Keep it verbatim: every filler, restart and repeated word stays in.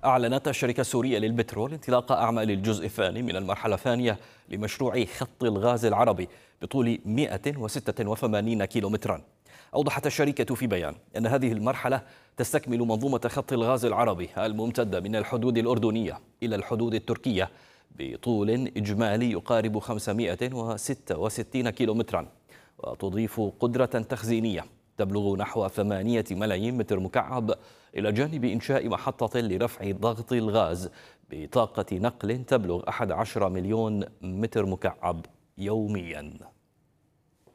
أعلنت الشركة السورية للبترول انطلاق أعمال الجزء الثاني من المرحلة الثانية لمشروع خط الغاز العربي بطول مئة وستة وثمانين كيلومترا. أوضحت الشركة في بيان أن هذه المرحلة تستكمل منظومة خط الغاز العربي الممتدة من الحدود الأردنية إلى الحدود التركية بطول إجمالي يقارب خمسمئة وستة وستين كيلومترا، وتضيف قدرة تخزينية تبلغ نحو ثمانية ملايين متر مكعب، إلى جانب إنشاء محطة لرفع ضغط الغاز بطاقة نقل تبلغ أحد عشر مليون متر مكعب يومياً.